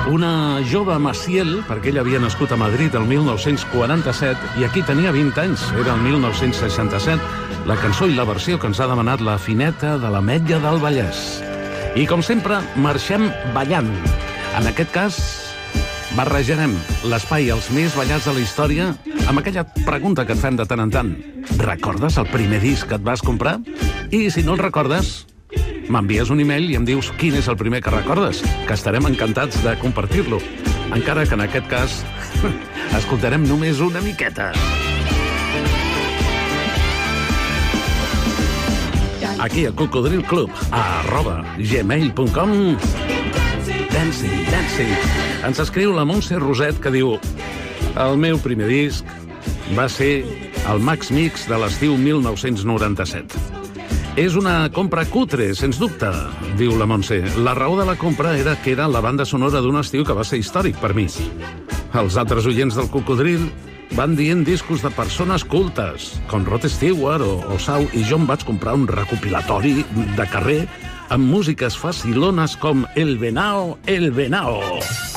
Una jove Maciel, perquè ella havia nascut a Madrid el 1947 i aquí tenia 20 anys, era el 1967, la cançó i la versió que ens ha demanat la Fineta de l'Ametlla del Vallès. I com sempre, marxem ballant. En aquest cas, barrejarem l'espai als més ballats de la història amb aquella pregunta que et fem de tant en tant. Recordes el primer disc que et vas comprar? I si no el recordes, m'envies un email i em dius quin és el primer que recordes, que estarem encantats de compartir-lo. Encara que en aquest cas escoltarem només una miqueta. Aquí a Cocodril Club, @gmail.com. Dancing. Ens escriu la Montse Roset, que diu: el meu primer disc va ser el Max Mix de l'estiu 1997. És una compra cutre, sens dubte, diu la Montse. La raó de la compra era que era la banda sonora d'un estiu que va ser històric per mi. Els altres oients del Cocodril van dient discos de persones cultes, com Rod Stewart o Sau, i jo em vaig comprar un recopilatori de carrer amb músiques facilones com El Venao, El Venao.